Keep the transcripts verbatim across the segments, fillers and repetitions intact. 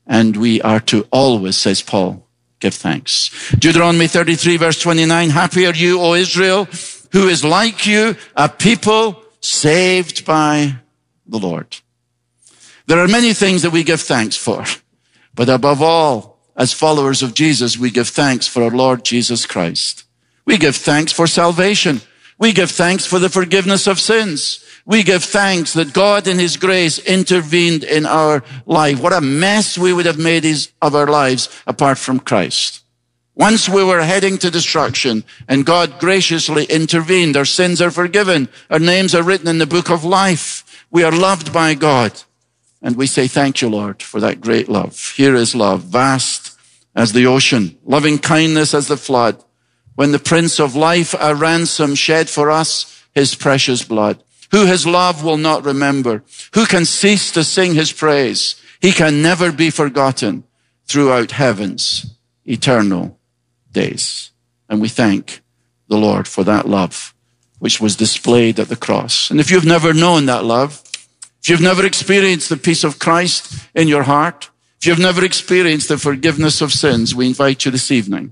And we are to always, says Paul, give thanks. Deuteronomy thirty-three, verse twenty-nine, happy are you, O Israel, who is like you, a people saved by the Lord. There are many things that we give thanks for, but above all, as followers of Jesus, we give thanks for our Lord Jesus Christ. We give thanks for salvation. We give thanks for the forgiveness of sins. We give thanks that God in his grace intervened in our life. What a mess we would have made of our lives apart from Christ. Once we were heading to destruction, and God graciously intervened. Our sins are forgiven. Our names are written in the book of life. We are loved by God. And we say, thank you, Lord, for that great love. Here is love, vast as the ocean, loving kindness as the flood. When the Prince of Life, a ransom, shed for us his precious blood. Who his love will not remember? Who can cease to sing his praise? He can never be forgotten throughout heaven's eternal days. And we thank the Lord for that love which was displayed at the cross. And if you've never known that love, if you've never experienced the peace of Christ in your heart, if you've never experienced the forgiveness of sins, we invite you this evening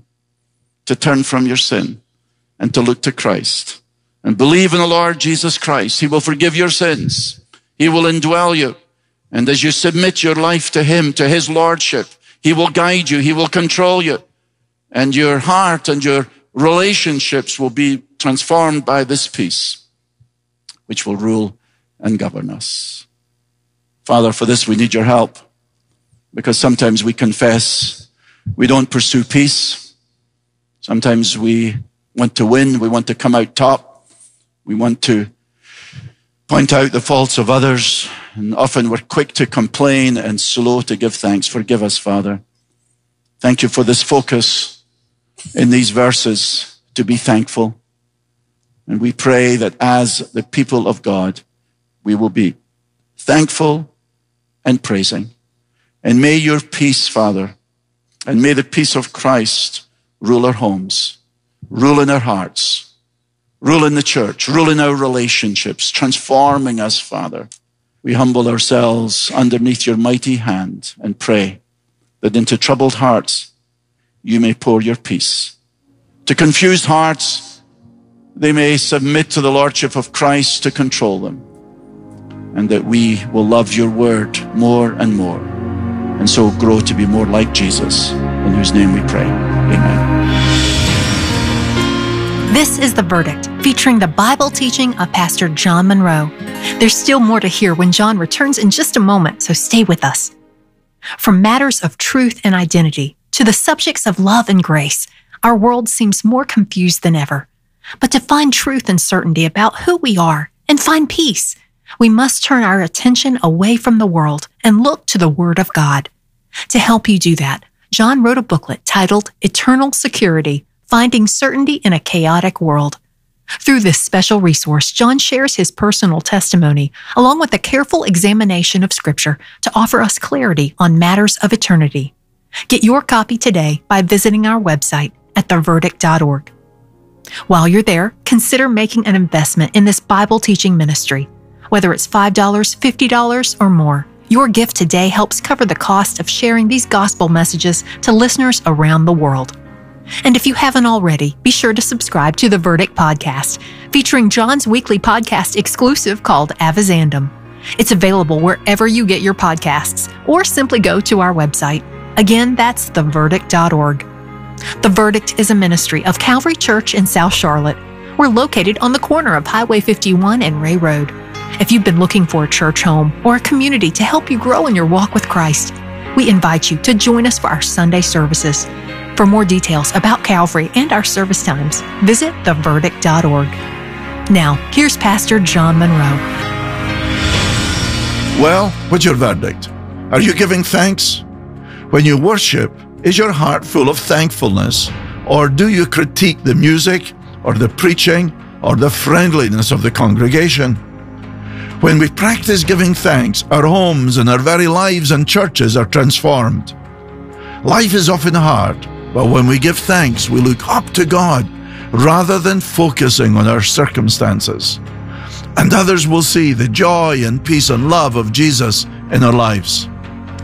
to turn from your sin and to look to Christ and believe in the Lord Jesus Christ. He will forgive your sins. He will indwell you. And as you submit your life to him, to his lordship, he will guide you. He will control you. And your heart and your relationships will be transformed by this peace, which will rule and govern us. Father, for this we need your help, because sometimes we confess we don't pursue peace. Sometimes we want to win. We want to come out top. We want to point out the faults of others. And often we're quick to complain and slow to give thanks. Forgive us, Father. Thank you for this focus in these verses to be thankful. And we pray that as the people of God, we will be thankful and praising. And may your peace, Father, and may the peace of Christ rule our homes, rule in our hearts, rule in the church, rule in our relationships, transforming us, Father. We humble ourselves underneath your mighty hand and pray that into troubled hearts you may pour your peace. To confused hearts, they may submit to the Lordship of Christ to control them, and that we will love your word more and more, and so grow to be more like Jesus, in whose name we pray. Amen. This is The Verdict, featuring the Bible teaching of Pastor John Monroe. There's still more to hear when John returns in just a moment, so stay with us. From matters of truth and identity to the subjects of love and grace, our world seems more confused than ever. But to find truth and certainty about who we are and find peace, we must turn our attention away from the world and look to the Word of God. To help you do that, John wrote a booklet titled Eternal Security, Finding Certainty in a Chaotic World. Through this special resource, John shares his personal testimony along with a careful examination of Scripture to offer us clarity on matters of eternity. Get your copy today by visiting our website at the verdict dot org. While you're there, consider making an investment in this Bible teaching ministry. Whether it's five dollars, fifty dollars, or more, your gift today helps cover the cost of sharing these gospel messages to listeners around the world. And if you haven't already, be sure to subscribe to the Verdict Podcast, featuring John's weekly podcast exclusive called Avizandum. It's available wherever you get your podcasts, or simply go to our website. Again, that's the verdict dot org. The Verdict is a ministry of Calvary Church in South Charlotte. We're located on the corner of Highway fifty-one and Ray Road. If you've been looking for a church home or a community to help you grow in your walk with Christ, we invite you to join us for our Sunday services. For more details about Calvary and our service times, visit the verdict dot org. Now, here's Pastor John Monroe. Well, what's your verdict? Are you giving thanks? When you worship, is your heart full of thankfulness, or do you critique the music, or the preaching, or the friendliness of the congregation? When we practice giving thanks, our homes and our very lives and churches are transformed. Life is often hard, but when we give thanks, we look up to God rather than focusing on our circumstances. And others will see the joy and peace and love of Jesus in our lives.